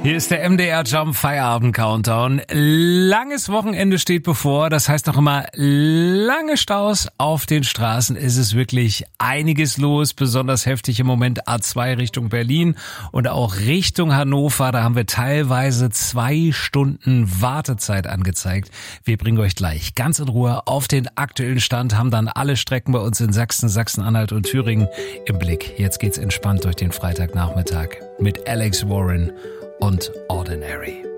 Hier ist der MDR Jump Feierabend Countdown. Langes Wochenende steht bevor. Das heißt noch immer lange Staus auf den Straßen. Es ist wirklich einiges los. Besonders heftig im Moment A2 Richtung Berlin und auch Richtung Hannover. Da haben wir teilweise 2 Stunden Wartezeit angezeigt. Wir bringen euch gleich ganz in Ruhe auf den aktuellen Stand, haben dann alle Strecken bei uns in Sachsen, Sachsen-Anhalt und Thüringen im Blick. Jetzt geht's entspannt durch den Freitagnachmittag mit Alex Warren und Ordinary.